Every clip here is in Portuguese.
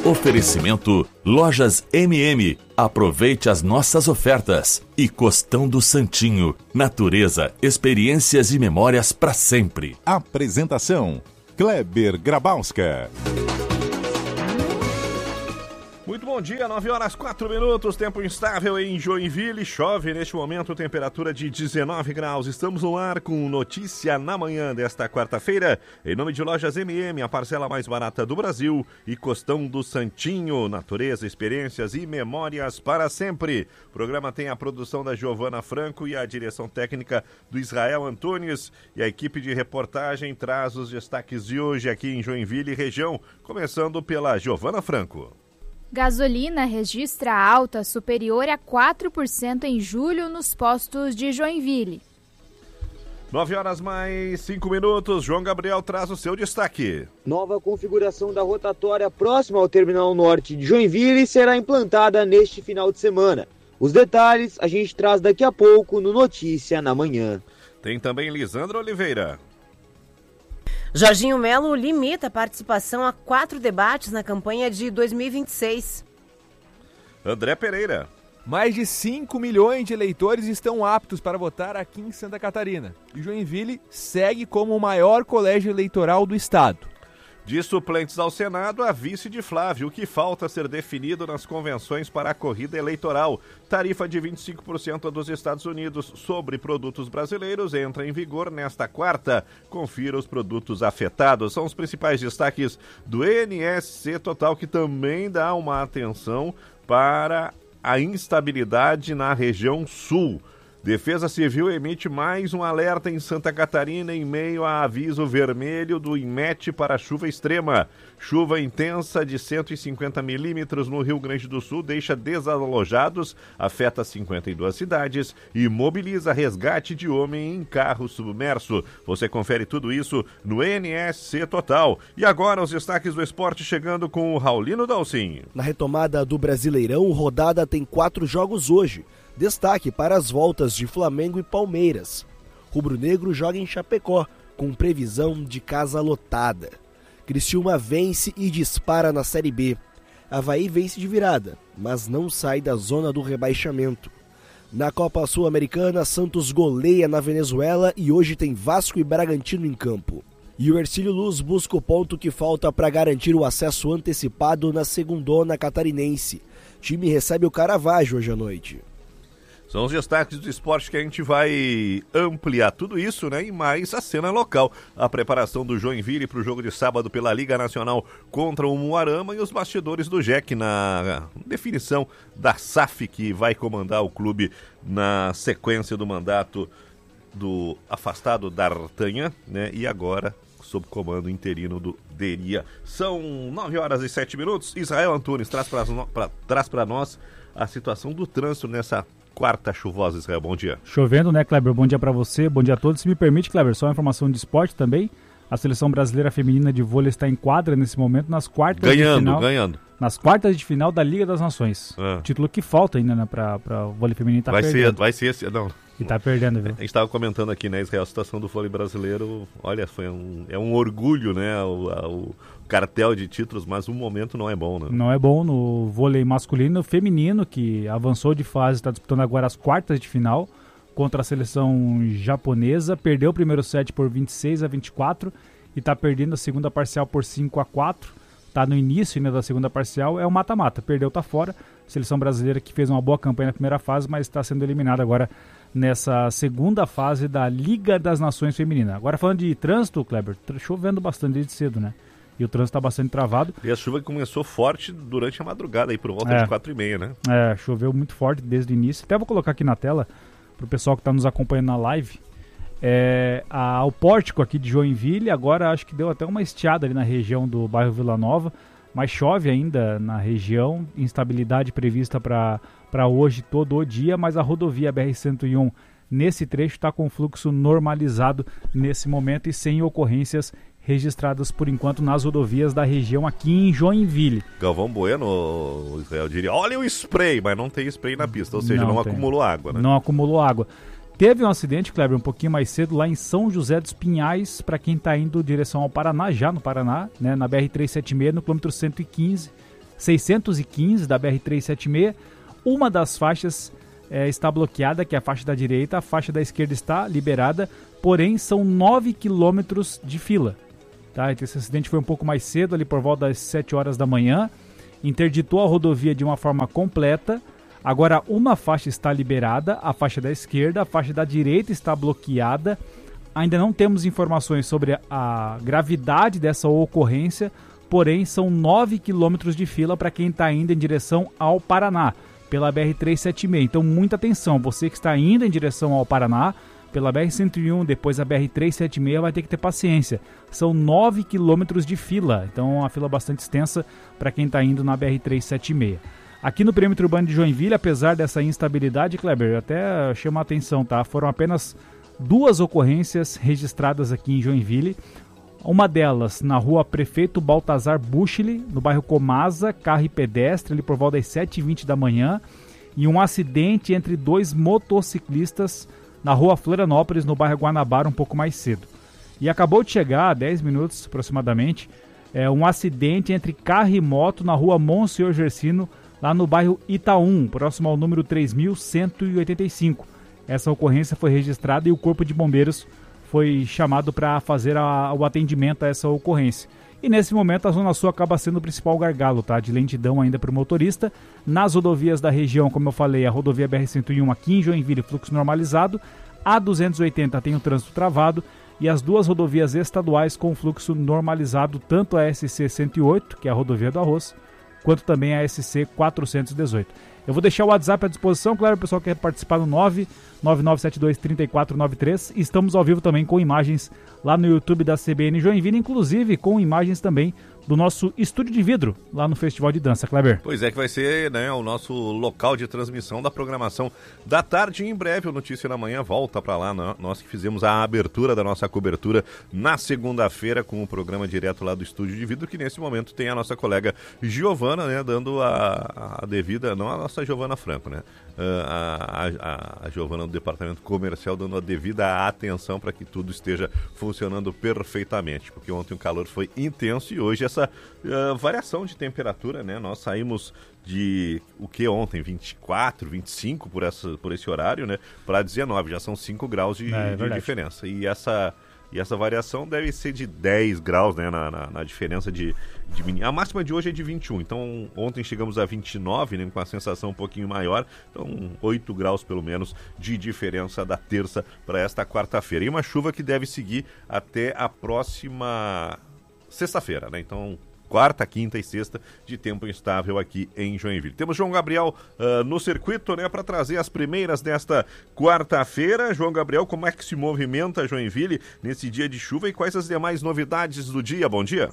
Oferecimento Lojas MM. Aproveite as nossas ofertas. E Costão do Santinho. Natureza, experiências e memórias para sempre. Apresentação: Kleber Grabowska. Muito bom dia, 9h04, tempo instável em Joinville, chove neste momento, temperatura de 19 graus. Estamos no ar com notícia na manhã desta quarta-feira, em nome de Lojas MM, a parcela mais barata do Brasil, e Costão do Santinho, natureza, experiências e memórias para sempre. O programa tem a produção da Giovana Franco e a direção técnica do Israel Antunes, e a equipe de reportagem traz os destaques de hoje aqui em Joinville e região, começando pela Giovana Franco. Gasolina registra alta superior a 4% em julho nos postos de Joinville. 9h mais 5, João Gabriel traz o seu destaque. Nova configuração da rotatória próxima ao Terminal Norte de Joinville será implantada neste final de semana. Os detalhes a gente traz daqui a pouco no Notícia na Manhã. Tem também Lisandra Oliveira. Jorginho Melo limita a participação a 4 debates na campanha de 2026. André Pereira. Mais de 5 milhões de eleitores estão aptos para votar aqui em Santa Catarina. E Joinville segue como o maior colégio eleitoral do estado. De suplentes ao Senado, a vice de Flávio, o que falta ser definido nas convenções para a corrida eleitoral. Tarifa de 25% dos Estados Unidos sobre produtos brasileiros entra em vigor nesta quarta. Confira os produtos afetados. São os principais destaques do NSC Total, que também dá uma atenção para a instabilidade na região sul. Defesa Civil emite mais um alerta em Santa Catarina em meio a aviso vermelho do INMET para chuva extrema. Chuva intensa de 150 milímetros no Rio Grande do Sul deixa desalojados, afeta 52 cidades e mobiliza resgate de homem em carro submerso. Você confere tudo isso no NSC Total. E agora os destaques do esporte chegando com o Raulino Dalcin. Na retomada do Brasileirão, rodada tem 4 jogos hoje. Destaque para as voltas de Flamengo e Palmeiras. Rubro-Negro joga em Chapecó, com previsão de casa lotada. Criciúma vence e dispara na Série B. Avaí vence de virada, mas não sai da zona do rebaixamento. Na Copa Sul-Americana, Santos goleia na Venezuela e hoje tem Vasco e Bragantino em campo. E o Hercílio Luz busca o ponto que falta para garantir o acesso antecipado na segundona catarinense. Time recebe o Caravaggio hoje à noite. São os destaques do esporte que a gente vai ampliar tudo isso, né? E mais a cena local. A preparação do Joinville para o jogo de sábado pela Liga Nacional contra o Umuarama e os bastidores do JEC na definição da SAF, que vai comandar o clube na sequência do mandato do afastado D'Artagnan, né? E agora sob comando interino do Deria. São 9h07. Israel Antunes traz para nós a situação do trânsito nessa quarta chuvosa. Israel, bom dia. Chovendo, né, Kleber? Bom dia para você, bom dia a todos. Se me permite, Kleber, só uma informação de esporte também. A seleção brasileira feminina de vôlei está em quadra nesse momento nas quartas de final. Nas quartas de final da Liga das Nações. Título que falta ainda, né, para o vôlei feminino tá perdendo. Vai ser esse, não. E tá perdendo, viu? A gente estava comentando aqui, né, Israel, a situação do vôlei brasileiro, olha, é um orgulho, né, o cartel de títulos, mas o momento não é bom, né? Não é bom no vôlei masculino, feminino, que avançou de fase, está disputando agora as quartas de final contra a seleção japonesa, perdeu o primeiro set por 26-24 e está perdendo a segunda parcial por 5-4, está no início, né, da segunda parcial, é o mata-mata, perdeu, tá fora. A seleção brasileira que fez uma boa campanha na primeira fase, mas está sendo eliminada agora nessa segunda fase da Liga das Nações Feminina. Agora falando de trânsito, Kleber, chovendo bastante desde cedo, né? E o trânsito está bastante travado. E a chuva começou forte durante a madrugada, aí por volta de 4h30, né? Choveu muito forte desde o início. Até vou colocar aqui na tela, para o pessoal que está nos acompanhando na live. O pórtico aqui de Joinville, agora acho que deu até uma estiada ali na região do bairro Vila Nova, mas chove ainda na região, instabilidade prevista para hoje todo o dia, mas a rodovia BR-101 nesse trecho está com fluxo normalizado nesse momento e sem ocorrências registradas por enquanto nas rodovias da região aqui em Joinville. Galvão Bueno, o Israel diria, olha o spray, mas não tem spray na pista, ou seja, não acumulou água, né? Não acumulou água. Teve um acidente, Kleber, um pouquinho mais cedo lá em São José dos Pinhais, para quem está indo em direção ao Paraná, já no Paraná, né, na BR-376, no quilômetro 115. 615 da BR-376. Uma das faixas está bloqueada, que é a faixa da direita, a faixa da esquerda está liberada, porém são 9 quilômetros de fila. Tá? Então, esse acidente foi um pouco mais cedo, ali por volta das 7 horas da manhã, interditou a rodovia de uma forma completa. Agora uma faixa está liberada, a faixa da esquerda, a faixa da direita está bloqueada. Ainda não temos informações sobre a gravidade dessa ocorrência, porém são 9 quilômetros de fila para quem está indo em direção ao Paraná, pela BR-376. Então muita atenção, você que está indo em direção ao Paraná, pela BR-101, depois a BR-376, vai ter que ter paciência. São 9 quilômetros de fila, então uma fila bastante extensa para quem está indo na BR-376. Aqui no perímetro urbano de Joinville, apesar dessa instabilidade, Kleber, até chama a atenção, tá? Foram apenas 2 ocorrências registradas aqui em Joinville. Uma delas na rua Prefeito Baltazar Buchli, no bairro Comasa, carro e pedestre, ali por volta das 7h20 da manhã. E um acidente entre 2 motociclistas na rua Florianópolis, no bairro Guanabara, um pouco mais cedo. E acabou de chegar, há 10 minutos aproximadamente, um acidente entre carro e moto na rua Monsenhor Gersino, lá no bairro Itaú, próximo ao número 3185. Essa ocorrência foi registrada e o Corpo de Bombeiros foi chamado para fazer o atendimento a essa ocorrência. E nesse momento a Zona Sul acaba sendo o principal gargalo, tá? De lentidão ainda para o motorista. Nas rodovias da região, como eu falei, a rodovia BR-101 aqui em Joinville, fluxo normalizado. A 280 tem o trânsito travado. E as 2 rodovias estaduais com fluxo normalizado, tanto a SC-108, que é a rodovia do Arroz, quanto também a SC-418. Eu vou deixar o WhatsApp à disposição, claro, o pessoal quer participar no 999723493. Estamos ao vivo também com imagens lá no YouTube da CBN Joinville, inclusive com imagens também do nosso estúdio de vidro lá no Festival de Dança, Kleber. Pois é, que vai ser, né, o nosso local de transmissão da programação da tarde. Em breve o Notícia da Manhã volta para lá, né? Nós que fizemos a abertura da nossa cobertura na segunda-feira com o programa direto lá do estúdio de vidro, que nesse momento tem a nossa colega Giovana, né, dando a devida, não a nossa Giovana Franco, né, a Giovana do departamento comercial, dando a devida atenção para que tudo esteja funcionando perfeitamente, porque ontem o calor foi intenso e hoje essa variação de temperatura, né? Nós saímos de o que ontem? 24, 25 por esse horário, né? Para 19, já são 5 graus de diferença. E essa variação deve ser de 10 graus, né? Na diferença de a máxima de hoje é de 21, então ontem chegamos a 29, né? Com a sensação um pouquinho maior, então 8 graus pelo menos de diferença da terça para esta quarta-feira. E uma chuva que deve seguir até a próxima sexta-feira, né? Então, quarta, quinta e sexta de tempo instável aqui em Joinville. Temos João Gabriel no circuito, né, para trazer as primeiras desta quarta-feira. João Gabriel, como é que se movimenta Joinville nesse dia de chuva e quais as demais novidades do dia? Bom dia.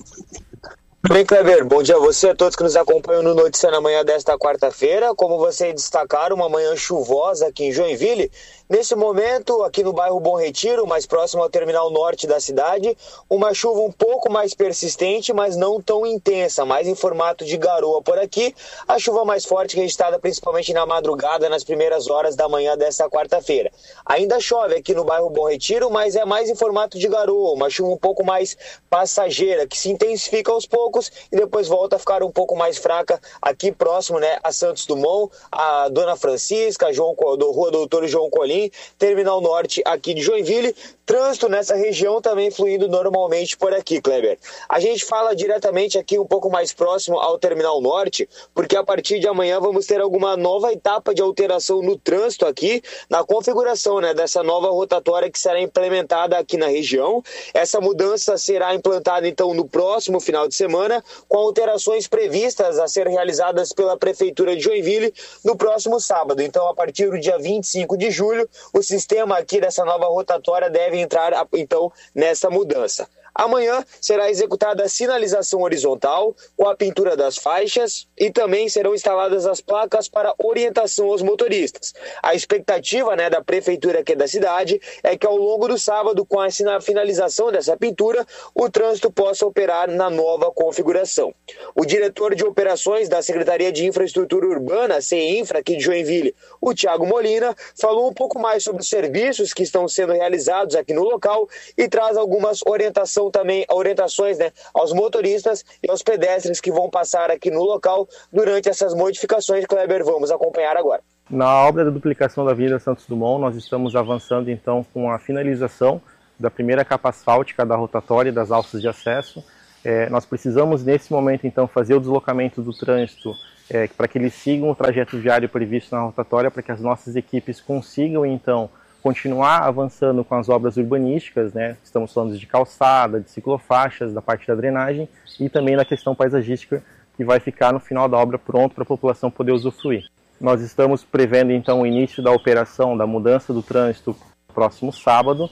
Bem, Kleber, bom dia a você, a todos que nos acompanham no Notícia na Manhã desta quarta-feira. Como vocês destacaram, uma manhã chuvosa aqui em Joinville. Nesse momento, aqui no bairro Bom Retiro, mais próximo ao terminal norte da cidade, uma chuva um pouco mais persistente, mas não tão intensa, mais em formato de garoa por aqui. A chuva mais forte registrada principalmente na madrugada, nas primeiras horas da manhã desta quarta-feira. Ainda chove aqui no bairro Bom Retiro, mas é mais em formato de garoa, uma chuva um pouco mais passageira, que se intensifica aos poucos e depois volta a ficar um pouco mais fraca aqui próximo, né, a Santos Dumont, a Dona Francisca, Rua Doutor João Colim, terminal norte aqui de Joinville. Trânsito nessa região também fluindo normalmente por aqui, Kleber. A gente fala diretamente aqui um pouco mais próximo ao terminal norte, porque a partir de amanhã vamos ter alguma nova etapa de alteração no trânsito aqui, na configuração, né, dessa nova rotatória que será implementada aqui na região. Essa mudança será implantada então no próximo final de semana, com alterações previstas a ser realizadas pela Prefeitura de Joinville no próximo sábado. Então, a partir do dia 25 de julho, o sistema aqui dessa nova rotatória deve entrar, então, nessa mudança. Amanhã será executada a sinalização horizontal com a pintura das faixas e também serão instaladas as placas para orientação aos motoristas. A expectativa, né, da prefeitura aqui da cidade é que ao longo do sábado, com a finalização dessa pintura, o trânsito possa operar na nova configuração. O diretor de operações da Secretaria de Infraestrutura Urbana, CEINFRA, aqui de Joinville, o Thiago Molina, falou um pouco mais sobre os serviços que estão sendo realizados aqui no local e traz algumas orientações dão também orientações, né, aos motoristas e aos pedestres que vão passar aqui no local durante essas modificações. Kleber, vamos acompanhar agora. Na obra da duplicação da Avenida Santos Dumont, nós estamos avançando então com a finalização da primeira capa asfáltica da rotatória e das alças de acesso. Nós precisamos nesse momento então fazer o deslocamento do trânsito para que eles sigam o trajeto viário previsto na rotatória, para que as nossas equipes consigam então continuar avançando com as obras urbanísticas, né? Estamos falando de calçada, de ciclofaixas, da parte da drenagem e também da questão paisagística, que vai ficar no final da obra pronto para a população poder usufruir. Nós estamos prevendo então o início da operação da mudança do trânsito próximo sábado.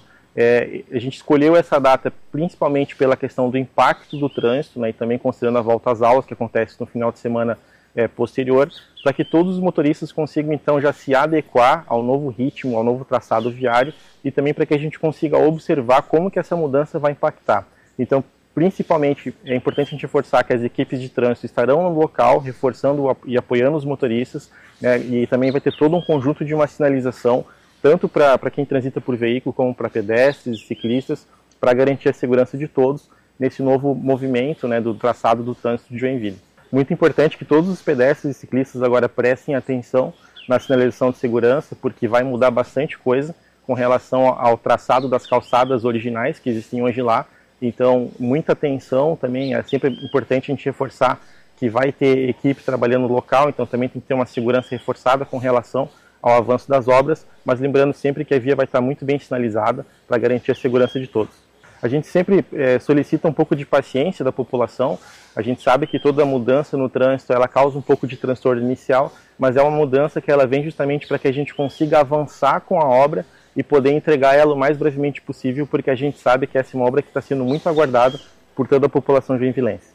A gente escolheu essa data principalmente pela questão do impacto do trânsito, né, e também considerando a volta às aulas que acontece no final de semana posterior, para que todos os motoristas consigam então já se adequar ao novo ritmo, ao novo traçado viário, e também para que a gente consiga observar como que essa mudança vai impactar. Então, principalmente, é importante a gente reforçar que as equipes de trânsito estarão no local, reforçando e apoiando os motoristas, né, e também vai ter todo um conjunto de uma sinalização, tanto para quem transita por veículo, como para pedestres e ciclistas, para garantir a segurança de todos nesse novo movimento, né, do traçado do trânsito de Joinville. Muito importante que todos os pedestres e ciclistas agora prestem atenção na sinalização de segurança, porque vai mudar bastante coisa com relação ao traçado das calçadas originais que existem hoje lá. Então, muita atenção também, é sempre importante a gente reforçar que vai ter equipe trabalhando no local, então também tem que ter uma segurança reforçada com relação ao avanço das obras, mas lembrando sempre que a via vai estar muito bem sinalizada para garantir a segurança de todos. A gente sempre solicita um pouco de paciência da população. A gente sabe que toda mudança no trânsito ela causa um pouco de transtorno inicial, mas é uma mudança que ela vem justamente para que a gente consiga avançar com a obra e poder entregar ela o mais brevemente possível, porque a gente sabe que essa é uma obra que está sendo muito aguardada por toda a população joinvilense.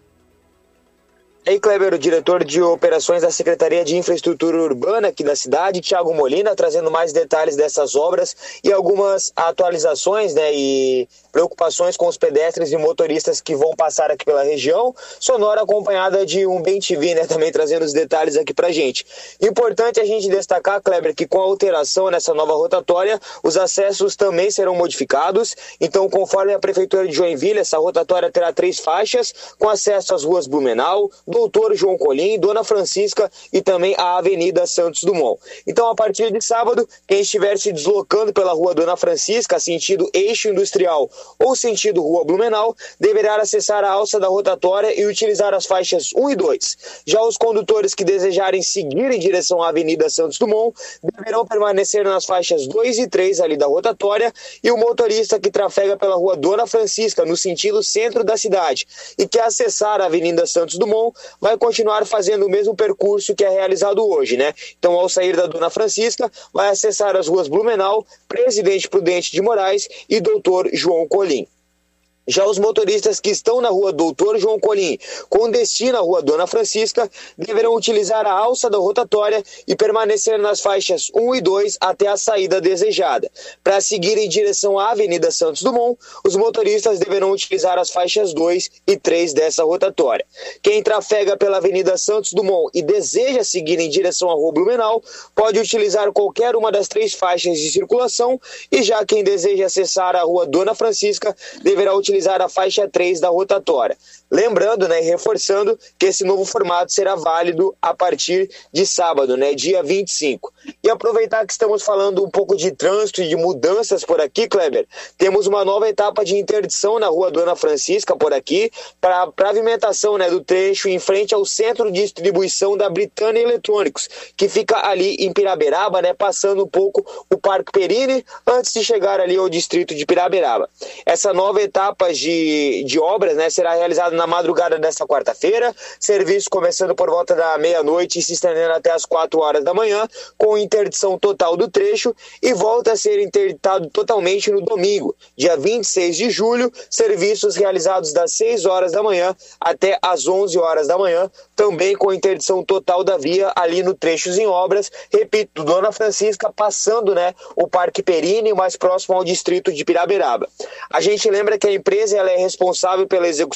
Aí, Kleber, o diretor de operações da Secretaria de Infraestrutura Urbana aqui da cidade, Thiago Molina, trazendo mais detalhes dessas obras e algumas atualizações, né, e preocupações com os pedestres e motoristas que vão passar aqui pela região. Sonora acompanhada de um Bem TV, né, também trazendo os detalhes aqui pra gente. Importante a gente destacar, Kleber, que com a alteração nessa nova rotatória, os acessos também serão modificados. Então, conforme a Prefeitura de Joinville, essa rotatória terá 3 faixas, com acesso às ruas Blumenau, Doutor João Colim, Dona Francisca e também a Avenida Santos Dumont. Então, a partir de sábado, quem estiver se deslocando pela rua Dona Francisca, sentido eixo industrial ou sentido rua Blumenau, deverá acessar a alça da rotatória e utilizar as faixas 1 e 2. Já os condutores que desejarem seguir em direção à Avenida Santos Dumont deverão permanecer nas faixas 2 e 3 ali da rotatória, e o motorista que trafega pela rua Dona Francisca, no sentido centro da cidade, e que acessar a Avenida Santos Dumont, vai continuar fazendo o mesmo percurso que é realizado hoje, né? Então, ao sair da Dona Francisca, vai acessar as ruas Blumenau, Presidente Prudente de Moraes e Doutor João Colim. Já os motoristas que estão na rua Doutor João Colim, com destino à rua Dona Francisca, deverão utilizar a alça da rotatória e permanecer nas faixas 1 e 2 até a saída desejada. Para seguir em direção à Avenida Santos Dumont, os motoristas deverão utilizar as faixas 2 e 3 dessa rotatória. Quem trafega pela Avenida Santos Dumont e deseja seguir em direção à rua Blumenau, pode utilizar qualquer uma das 3 faixas de circulação, e já quem deseja acessar a rua Dona Francisca, deverá utilizar a faixa 3 da rotatória. Lembrando, né, e reforçando que esse novo formato será válido a partir de sábado, né, dia 25. E aproveitar que estamos falando um pouco de trânsito e de mudanças por aqui, Kleber, temos uma nova etapa de interdição na rua Dona Francisca por aqui, para a pavimentação, né, do trecho em frente ao centro de distribuição da Britânia Eletrônicos, que fica ali em Piraberaba, né, passando um pouco o Parque Perini, antes de chegar ali ao distrito de Piraberaba. Essa nova etapa de obras, né, será realizada na madrugada desta quarta-feira, serviço começando por volta da meia-noite e se estendendo até as 4 horas da manhã, com interdição total do trecho, e volta a ser interditado totalmente no domingo, dia 26 de julho, serviços realizados das 6 horas da manhã até as 11 horas da manhã, também com interdição total da via ali no trechos em obras, repito, Dona Francisca passando, né, o Parque Perini, mais próximo ao distrito de Piraberaba. A gente lembra que a empresa ela é responsável pela execução da obra,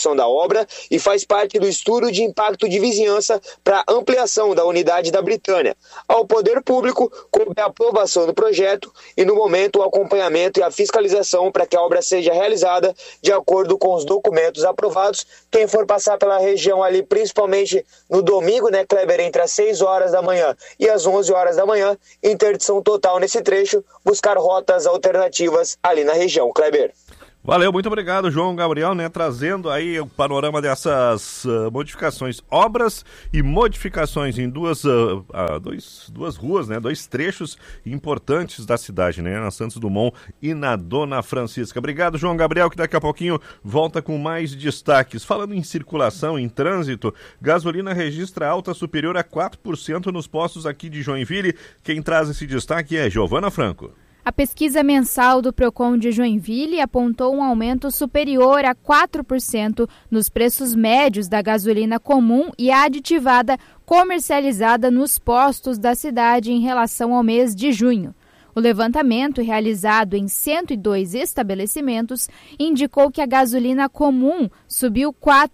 obra e faz parte do estudo de impacto de vizinhança para ampliação da unidade da Britânia. Ao poder público, coube a aprovação do projeto e, no momento, o acompanhamento e a fiscalização para que a obra seja realizada de acordo com os documentos aprovados. Quem for passar pela região ali, principalmente no domingo, né, Kleber, entre as 6 horas da manhã e as 11 horas da manhã, interdição total nesse trecho, buscar rotas alternativas ali na região. Kleber. Valeu, muito obrigado, João Gabriel, né, trazendo aí o panorama dessas modificações, obras e modificações em duas ruas, né, 2 trechos importantes da cidade, né, na Santos Dumont e na Dona Francisca. Obrigado, João Gabriel, que daqui a pouquinho volta com mais destaques. Falando em circulação, em trânsito, gasolina registra alta superior a 4% nos postos aqui de Joinville. Quem traz esse destaque é Giovana Franco. A pesquisa mensal do Procon de Joinville apontou um aumento superior a 4% nos preços médios da gasolina comum e aditivada comercializada nos postos da cidade em relação ao mês de junho. O levantamento, realizado em 102 estabelecimentos, indicou que a gasolina comum subiu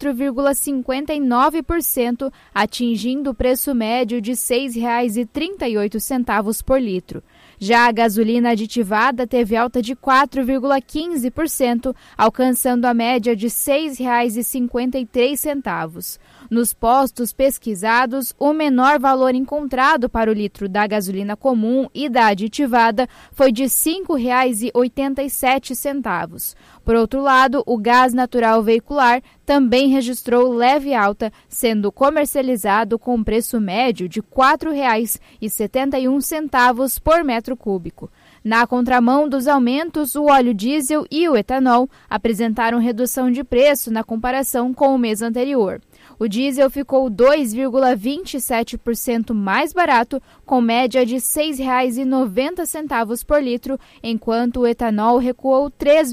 4,59%, atingindo o preço médio de R$ 6,38 por litro. Já a gasolina aditivada teve alta de 4,15%, alcançando a média de R$ 6,53. Nos postos pesquisados, o menor valor encontrado para o litro da gasolina comum e da aditivada foi de R$ 5,87. Por outro lado, o gás natural veicular também registrou leve alta, sendo comercializado com preço médio de R$ 4,71 por metro cúbico. Na contramão dos aumentos, o óleo diesel e o etanol apresentaram redução de preço na comparação com o mês anterior. O diesel ficou 2,27% mais barato, com média de R$ 6,90 por litro, enquanto o etanol recuou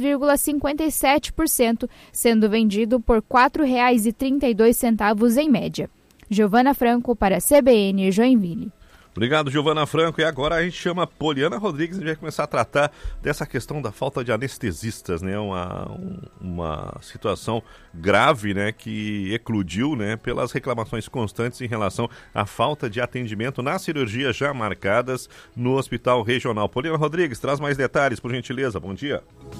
3,57%, sendo vendido por R$ 4,32 em média. Giovana Franco para a CBN Joinville. Obrigado, Giovana Franco. E agora a gente chama Poliana Rodrigues e a gente vai começar a tratar dessa questão da falta de anestesistas, né? Uma situação grave, né, que eclodiu, né, pelas reclamações constantes em relação à falta de atendimento nas cirurgias já marcadas no Hospital Regional. Poliana Rodrigues, traz mais detalhes, por gentileza. Bom dia.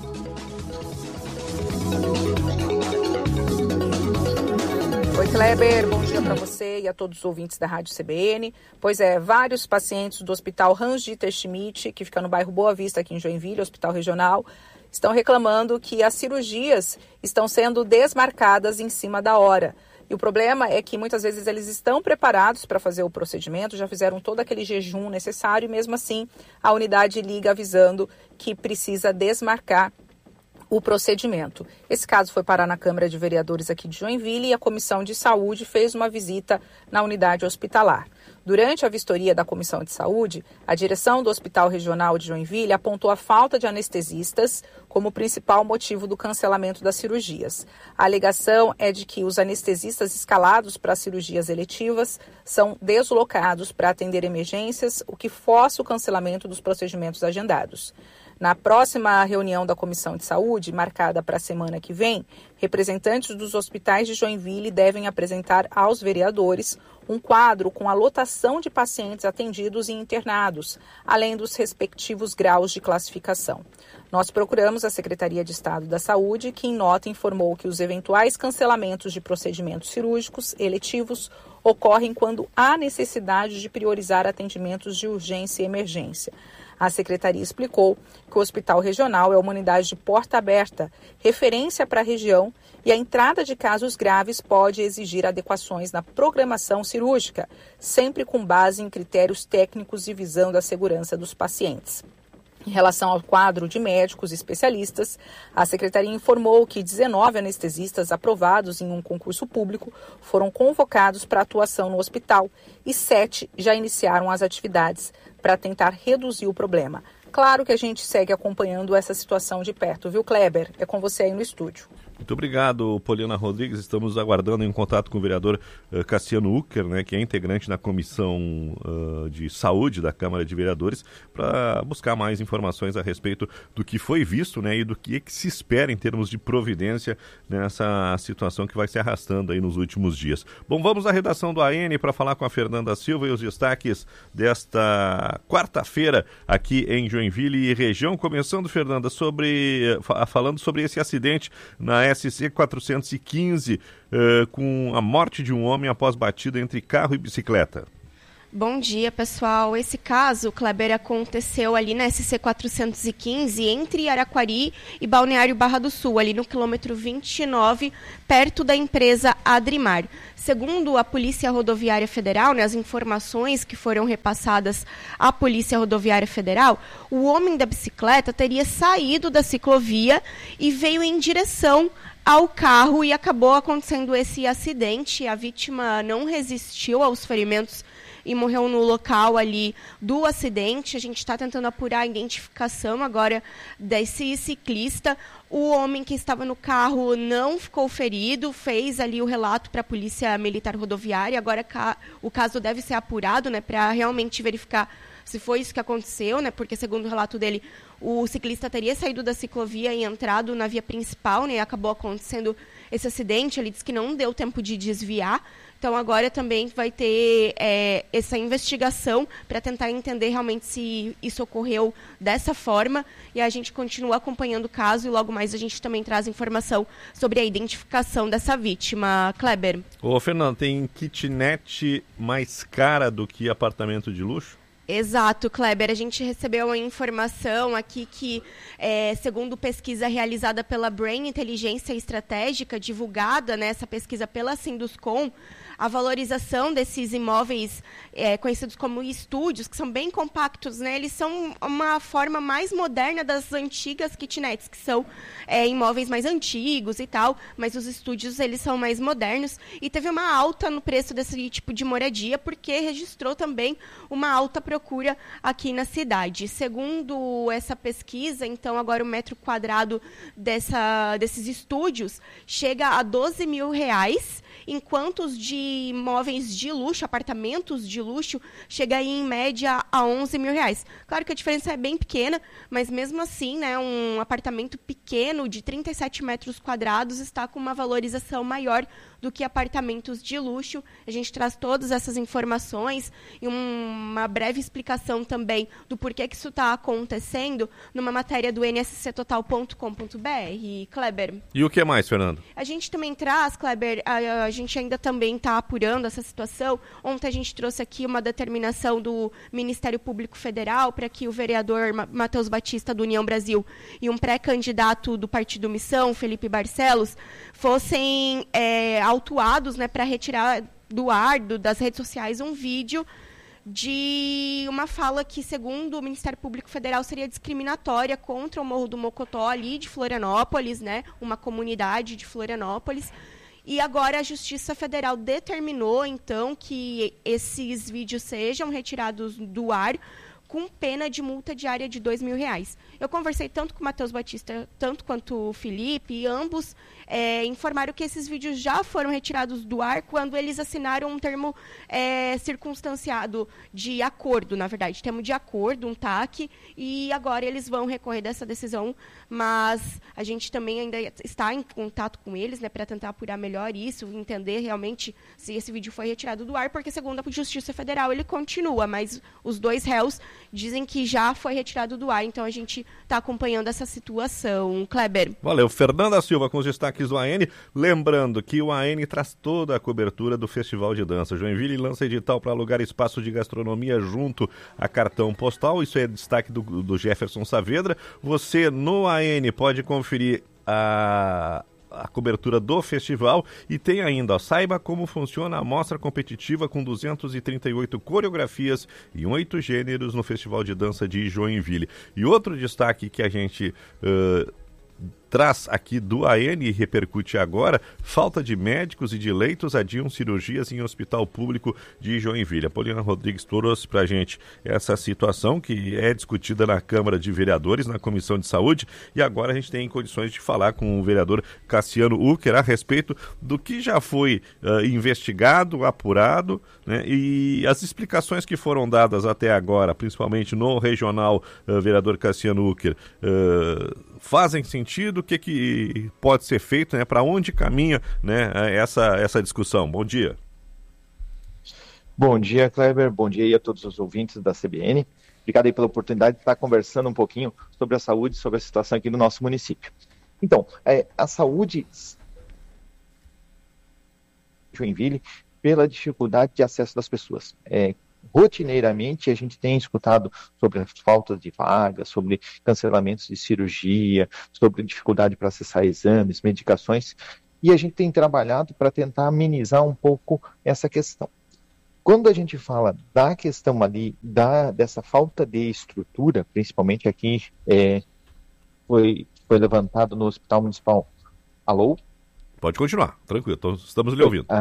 Oi, Kleber, bom dia para você e a todos os ouvintes da Rádio CBN. Pois é, vários pacientes do Hospital Hans-Dieter Schmidt, que fica no bairro Boa Vista, aqui em Joinville, Hospital Regional, estão reclamando que as cirurgias estão sendo desmarcadas em cima da hora. E o problema é que muitas vezes eles estão preparados para fazer o procedimento, já fizeram todo aquele jejum necessário e mesmo assim a unidade liga avisando que precisa desmarcar o procedimento. Esse caso foi parar na Câmara de Vereadores aqui de Joinville e a Comissão de Saúde fez uma visita na unidade hospitalar. Durante a vistoria da Comissão de Saúde, a direção do Hospital Regional de Joinville apontou a falta de anestesistas como principal motivo do cancelamento das cirurgias. A alegação é de que os anestesistas escalados para as cirurgias eletivas são deslocados para atender emergências, o que força o cancelamento dos procedimentos agendados. Na próxima reunião da Comissão de Saúde, marcada para a semana que vem, representantes dos hospitais de Joinville devem apresentar aos vereadores um quadro com a lotação de pacientes atendidos e internados, além dos respectivos graus de classificação. Nós procuramos a Secretaria de Estado da Saúde, que em nota informou que os eventuais cancelamentos de procedimentos cirúrgicos eletivos ocorrem quando há necessidade de priorizar atendimentos de urgência e emergência. A Secretaria explicou que o Hospital Regional é uma unidade de porta aberta, referência para a região, e a entrada de casos graves pode exigir adequações na programação cirúrgica, sempre com base em critérios técnicos e visando a segurança dos pacientes. Em relação ao quadro de médicos e especialistas, a Secretaria informou que 19 anestesistas aprovados em um concurso público foram convocados para atuação no hospital e 7 já iniciaram as atividades para tentar reduzir o problema. Claro que a gente segue acompanhando essa situação de perto, viu, Kleber? É com você aí no estúdio. Muito obrigado, Poliana Rodrigues. Estamos aguardando em contato com o vereador Cassiano Ucker, né, que é integrante da Comissão de Saúde da Câmara de Vereadores, para buscar mais informações a respeito do que foi visto, né, e do que se espera em termos de providência nessa situação que vai se arrastando aí nos últimos dias. Bom, vamos à redação do AN para falar com a Fernanda Silva e os destaques desta quarta-feira aqui em Joinville e região. Começando, Fernanda, falando sobre esse acidente na SC 415, com a morte de um homem após batida entre carro e bicicleta. Bom dia, pessoal. Esse caso, Kleber, aconteceu ali na SC 415, entre Araquari e Balneário Barra do Sul, ali no quilômetro 29, perto da empresa Adrimar. Segundo a Polícia Rodoviária Federal, né, as informações que foram repassadas à Polícia Rodoviária Federal, o homem da bicicleta teria saído da ciclovia e veio em direção ao carro e acabou acontecendo esse acidente. A vítima não resistiu aos ferimentos e morreu no local ali do acidente. A gente está tentando apurar a identificação agora desse ciclista. O homem que estava no carro não ficou ferido, fez ali o relato para a Polícia Militar Rodoviária. Agora o caso deve ser apurado, né, para realmente verificar se foi isso que aconteceu, né, porque segundo o relato dele, o ciclista teria saído da ciclovia e entrado na via principal, né, e acabou acontecendo esse acidente. Ele disse que não deu tempo de desviar. Então, agora também vai ter essa investigação para tentar entender realmente se isso ocorreu dessa forma. E a gente continua acompanhando o caso e logo mais a gente também traz informação sobre a identificação dessa vítima. Kleber. Ô, Fernando, tem kitnet mais cara do que apartamento de luxo? Exato, Kleber. A gente recebeu a informação aqui que, segundo pesquisa realizada pela Brain Inteligência Estratégica, divulgada nessa pesquisa pela Sinduscom, a valorização desses imóveis conhecidos como estúdios, que são bem compactos, né? Eles são uma forma mais moderna das antigas kitnets, que são imóveis mais antigos e tal, mas os estúdios eles são mais modernos. E teve uma alta no preço desse tipo de moradia, porque registrou também uma alta procura aqui na cidade. Segundo essa pesquisa, então, agora o metro quadrado desses estúdios chega a R$12 mil, enquanto os de imóveis de luxo, apartamentos de luxo, chega aí em média a R$11 mil. Claro que a diferença é bem pequena, mas mesmo assim, né, um apartamento pequeno de 37 metros quadrados está com uma valorização maior do que apartamentos de luxo. A gente traz todas essas informações e uma breve explicação também do porquê que isso está acontecendo numa matéria do nsctotal.com.br. Kleber. E o que mais, Fernando? A gente também traz, Kleber, a gente ainda também está apurando essa situação. Ontem a gente trouxe aqui uma determinação do Ministério Público Federal para que o vereador Matheus Batista, do União Brasil, e um pré-candidato do Partido Missão, Felipe Barcelos, fossem autuados, né, para retirar do ar, das redes sociais, um vídeo de uma fala que, segundo o Ministério Público Federal, seria discriminatória contra o Morro do Mocotó, ali de Florianópolis, né, uma comunidade de Florianópolis. E agora a Justiça Federal determinou, então, que esses vídeos sejam retirados do ar com pena de multa diária de R$2 mil. Eu conversei tanto com o Matheus Batista, tanto quanto o Felipe, e ambos informaram que esses vídeos já foram retirados do ar quando eles assinaram um termo circunstanciado de acordo, na verdade, termo de acordo, um TAC, e agora eles vão recorrer dessa decisão, mas a gente também ainda está em contato com eles, né, para tentar apurar melhor isso, entender realmente se esse vídeo foi retirado do ar, porque segundo a Justiça Federal ele continua, mas os dois réus dizem que já foi retirado do ar, então a gente está acompanhando essa situação. Kleber. Valeu. Fernanda Silva com os destaques do AN. Lembrando que o AN traz toda a cobertura do Festival de Dança. Joinville lança edital para alugar espaço de gastronomia junto a cartão postal. Isso é destaque do Jefferson Saavedra. Você no AN pode conferir a cobertura do festival e tem ainda, saiba como funciona a mostra competitiva com 238 coreografias em 8 gêneros no Festival de Dança de Joinville. E outro destaque que a gente traz aqui do AN e repercute agora, falta de médicos e de leitos adiam cirurgias em hospital público de Joinville. A Poliana Rodrigues trouxe para a gente essa situação que é discutida na Câmara de Vereadores, na Comissão de Saúde, e agora a gente tem condições de falar com o vereador Cassiano Ucker a respeito do que já foi investigado, apurado, né, e as explicações que foram dadas até agora, principalmente no regional, vereador Cassiano Ucker, fazem sentido? O que pode ser feito, né? Para onde caminha, né, essa discussão? Bom dia. Bom dia, Kleber. Bom dia aí a todos os ouvintes da CBN. Obrigado aí pela oportunidade de estar conversando um pouquinho sobre a saúde, sobre a situação aqui no nosso município. Então, a saúde Joinville, pela dificuldade de acesso das pessoas. Rotineiramente a gente tem escutado sobre as faltas de vagas, sobre cancelamentos de cirurgia, sobre dificuldade para acessar exames, medicações, e a gente tem trabalhado para tentar amenizar um pouco essa questão. Quando a gente fala da questão ali, dessa falta de estrutura, principalmente aqui, foi levantado no Hospital Municipal. Alô? Pode continuar, tranquilo, estamos lhe ouvindo.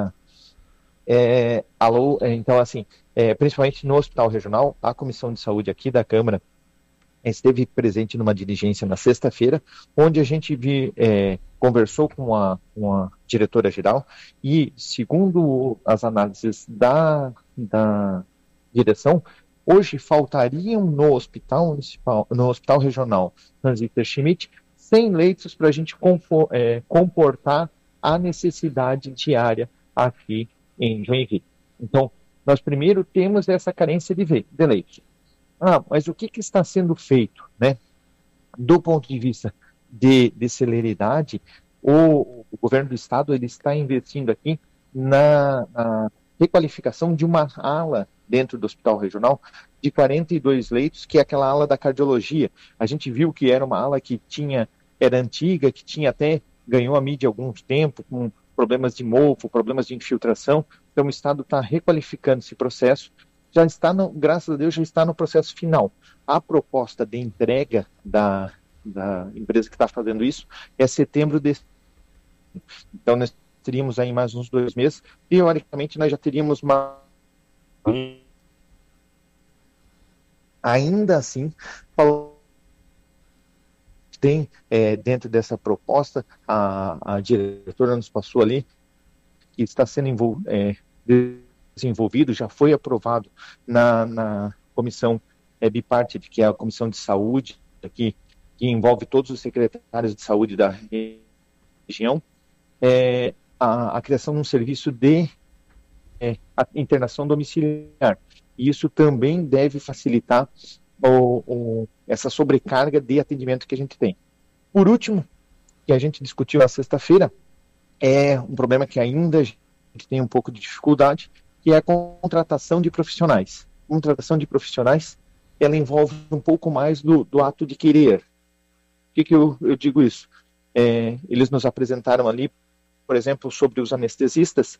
Alô, então assim, principalmente no Hospital Regional, a Comissão de Saúde aqui da Câmara esteve presente numa diligência na sexta-feira, onde a gente conversou com a diretora-geral e, segundo as análises da direção, hoje faltariam no Hospital Municipal, no Hospital Regional Hans-Dieter Schmidt, 100 leitos para a gente comportar a necessidade diária aqui em Joinville. Então, nós primeiro temos essa carência de leitos. Mas o que está sendo feito, né? Do ponto de vista de celeridade, o governo do estado ele está investindo aqui na requalificação de uma ala dentro do hospital regional de 42 leitos, que é aquela ala da cardiologia. A gente viu que era uma ala que era antiga, que ganhou a mídia há algum tempo, com problemas de mofo, problemas de infiltração. Então o estado está requalificando esse processo. Já está, graças a Deus, já está no processo final. A proposta de entrega da empresa que está fazendo isso é setembro desse ano. Então nós teríamos aí mais uns 2 meses. Teoricamente nós já teríamos ainda assim, tem dentro dessa proposta, a diretora nos passou ali, que está sendo desenvolvido, já foi aprovado na comissão bipartite, que é a comissão de saúde, que envolve todos os secretários de saúde da região, a criação de um serviço de internação domiciliar. E isso também deve facilitar essa sobrecarga de atendimento que a gente tem. Por último, que a gente discutiu na sexta-feira, é um problema que ainda a gente tem um pouco de dificuldade, que é a contratação de profissionais. A contratação de profissionais, ela envolve um pouco mais do ato de querer. Por que eu digo isso? Eles nos apresentaram ali, por exemplo, sobre os anestesistas,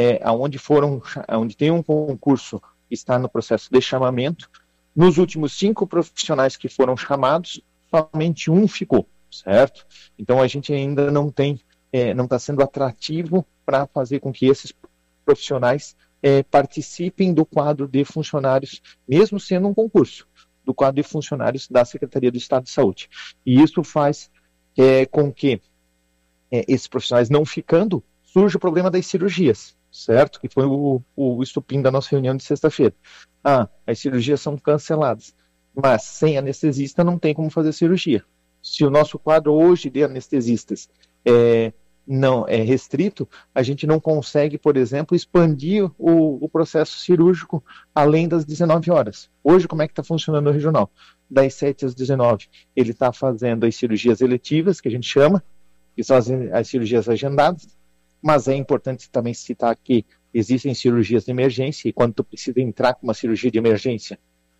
onde tem um concurso, está no processo de chamamento. Nos últimos 5 profissionais que foram chamados, somente um ficou, certo? Então a gente ainda não está sendo atrativo para fazer com que esses profissionais participem do quadro de funcionários, mesmo sendo um concurso, do quadro de funcionários da Secretaria do Estado de Saúde. E isso faz com que esses profissionais não ficando, surge o problema das cirurgias, certo? Que foi o estupim da nossa reunião de sexta-feira. As cirurgias são canceladas, mas sem anestesista não tem como fazer cirurgia. Se o nosso quadro hoje de anestesistas não é restrito, a gente não consegue, por exemplo, expandir o processo cirúrgico além das 19 horas. Hoje, como é que está funcionando o regional? Das 7 às 19, ele está fazendo as cirurgias eletivas, que a gente chama, que são as cirurgias agendadas, mas é importante também citar que existem cirurgias de emergência, e quando tu precisa entrar com uma cirurgia de emergência,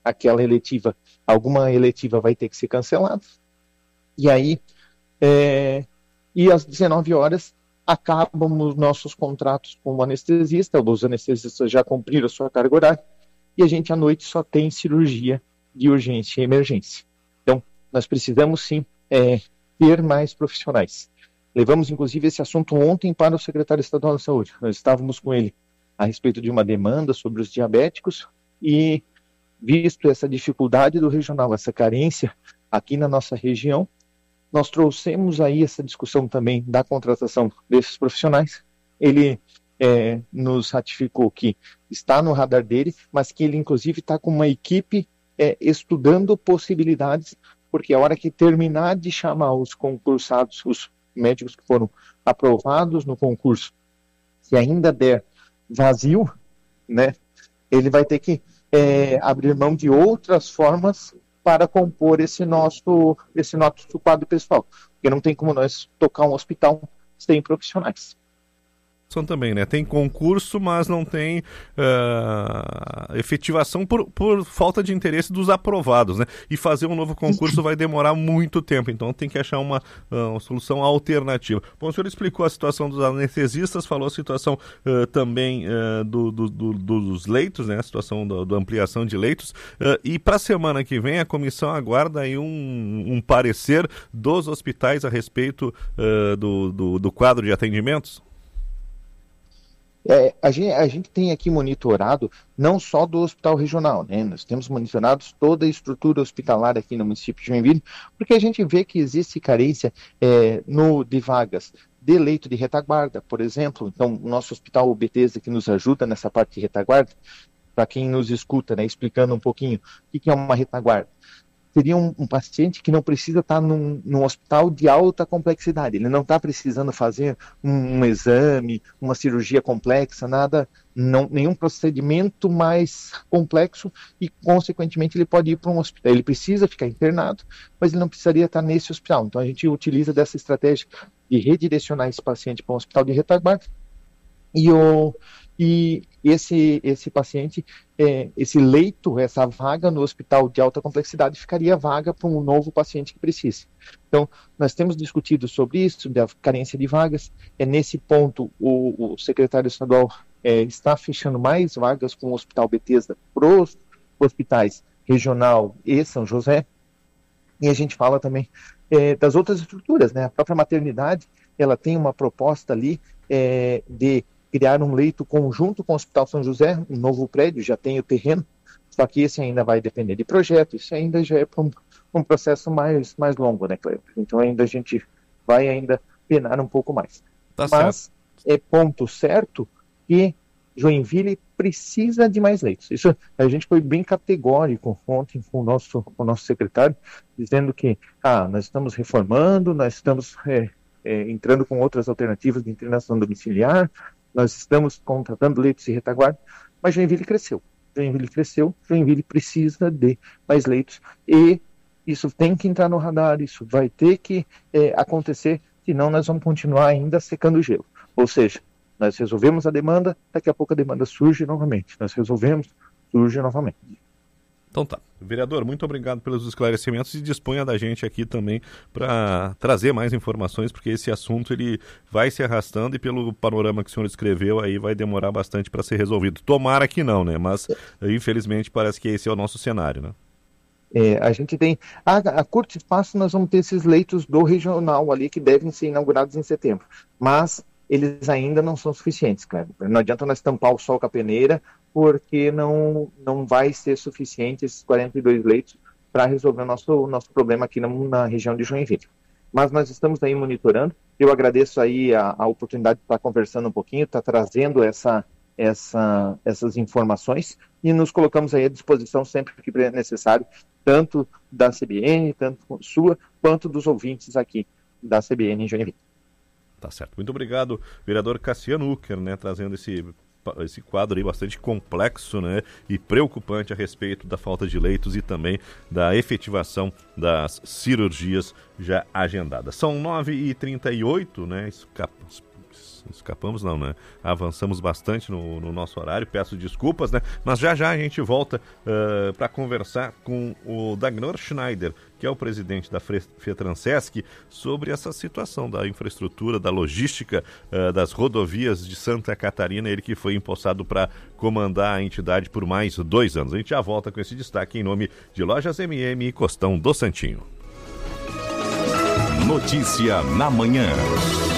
alguma eletiva vai ter que ser cancelada. E aí, e às 19 horas, acabam os nossos contratos com o anestesista, os anestesistas já cumpriram a sua carga horária, e a gente à noite só tem cirurgia de urgência e emergência. Então, nós precisamos sim ter mais profissionais. Levamos, inclusive, esse assunto ontem para o secretário estadual da Saúde. Nós estávamos com ele a respeito de uma demanda sobre os diabéticos e, visto essa dificuldade do regional, essa carência aqui na nossa região, nós trouxemos aí essa discussão também da contratação desses profissionais. Ele nos ratificou que está no radar dele, mas que ele, inclusive, está com uma equipe estudando possibilidades, porque a hora que terminar de chamar os concursados, os médicos que foram aprovados no concurso, se ainda der vazio, né, ele vai ter que abrir mão de outras formas para compor esse nosso quadro pessoal, porque não tem como nós tocar um hospital sem profissionais. Também, né? Tem concurso, mas não tem efetivação por falta de interesse dos aprovados, né? E fazer um novo concurso vai demorar muito tempo, então tem que achar uma solução alternativa. Bom, o senhor explicou a situação dos anestesistas, falou a situação também dos leitos, né? A situação da ampliação de leitos, e para a semana que vem a comissão aguarda aí um parecer dos hospitais a respeito do quadro de atendimentos? A gente tem aqui monitorado não só do hospital regional, né? Nós temos monitorado toda a estrutura hospitalar aqui no município de Joinville, porque a gente vê que existe carência de vagas de leito de retaguarda, por exemplo. Então, o nosso hospital Betesda, que nos ajuda nessa parte de retaguarda, para quem nos escuta, né, explicando um pouquinho o que é uma retaguarda. Seria um paciente que não precisa estar num hospital de alta complexidade. Ele não está precisando fazer um exame, uma cirurgia complexa, nenhum procedimento mais complexo e, consequentemente, ele pode ir para um hospital. Ele precisa ficar internado, mas ele não precisaria estar nesse hospital. Então, a gente utiliza dessa estratégia de redirecionar esse paciente para um hospital de retaguarda e esse paciente, esse leito, essa vaga no hospital de alta complexidade ficaria vaga para um novo paciente que precise. Então, nós temos discutido sobre isso, da carência de vagas. Nesse ponto, o secretário estadual está fechando mais vagas com o Hospital Betesda para os hospitais Regional e São José. E a gente fala também das outras estruturas, né? A própria maternidade, ela tem uma proposta ali de criar um leito conjunto com o Hospital São José, um novo prédio, já tem o terreno, só que esse ainda vai depender de projeto, isso ainda já é para um processo mais longo, né, Cleber? Então ainda a gente vai ainda penar um pouco mais. Mas certo. É ponto certo que Joinville precisa de mais leitos. Isso a gente foi bem categórico ontem com o nosso secretário, dizendo que nós estamos reformando, nós estamos entrando com outras alternativas de internação domiciliar, nós estamos contratando leitos de retaguarda, mas Joinville cresceu, Joinville precisa de mais leitos e isso tem que entrar no radar, isso vai ter que acontecer, senão nós vamos continuar ainda secando o gelo. Ou seja, nós resolvemos a demanda, daqui a pouco a demanda surge novamente, surge novamente. Então tá. Vereador, muito obrigado pelos esclarecimentos e disponha da gente aqui também para trazer mais informações, porque esse assunto ele vai se arrastando e pelo panorama que o senhor escreveu aí vai demorar bastante para ser resolvido. Tomara que não, né? Mas infelizmente parece que esse é o nosso cenário, né? A gente tem, a curto espaço nós vamos ter esses leitos do regional ali que devem ser inaugurados em setembro, mas eles ainda não são suficientes, cara. Não adianta nós tampar o sol com a peneira, porque não vai ser suficiente esses 42 leitos para resolver o nosso problema aqui na região de Joinville. Mas nós estamos aí monitorando. Eu agradeço aí a oportunidade de estar conversando um pouquinho, estar trazendo essas informações e nos colocamos aí à disposição sempre que é necessário, tanto da CBN, tanto sua, quanto dos ouvintes aqui da CBN em Joinville. Tá certo. Muito obrigado, vereador Cassiano Ucker, né, trazendo esse quadro aí bastante complexo, né, e preocupante a respeito da falta de leitos e também da efetivação das cirurgias já agendadas. São 9h38, né, escapamos não, né? Avançamos bastante no nosso horário, peço desculpas, né? Mas já a gente volta para conversar com o Dagnor Schneider, que é o presidente da FETRANSESC, sobre essa situação da infraestrutura, da logística das rodovias de Santa Catarina, ele que foi empossado para comandar a entidade por mais 2 anos. A gente já volta com esse destaque em nome de Lojas MM e Costão do Santinho. Notícia na manhã.